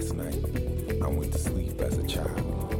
Last night, I went to sleep as a child.